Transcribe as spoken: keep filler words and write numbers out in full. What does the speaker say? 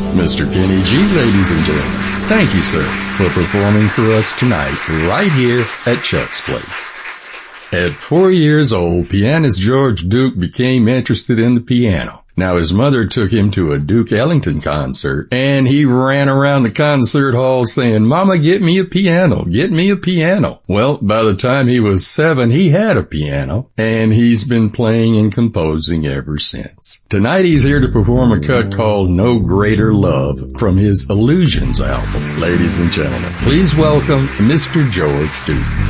Mister Kenny G, ladies and gentlemen. Thank you, sir, for performing for us tonight right here at Chuck's Place. At four years old, pianist George Duke became interested in the piano. Now, his mother took him to a Duke Ellington concert, and he ran around the concert hall saying, "Mama, get me a piano, get me a piano." Well, by the time he was seven, he had a piano, and he's been playing and composing ever since. Tonight, he's here to perform a cut called No Greater Love from his Illusions album. Ladies and gentlemen, please welcome Mister George Duke.